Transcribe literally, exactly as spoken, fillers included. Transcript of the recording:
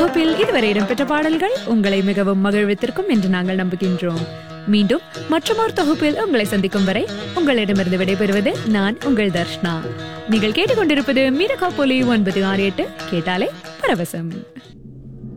தொகுப்பில் இதுவரை இடம்பெற்ற பாடல்கள் உங்களை மிகவும் மகிழ்வித்திருக்கும் என்று நாங்கள் நம்புகின்றோம். மீண்டும் மற்றொரு தொகுப்பில் உங்களை சந்திக்கும் வரை உங்களிடமிருந்து விடைபெறுவது நான் உங்கள் தர்ஷ்னா. நீங்கள் கேட்டுக்கொண்டிருப்பது மீரகாபொலி ஒன்பது ஆறு எட்டு, கேட்டாலே பரவசம்.